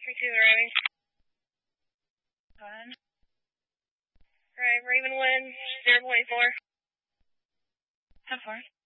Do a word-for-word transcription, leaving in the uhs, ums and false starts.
three two arriving. Fine. Alright, Raven one, zero point four. How far?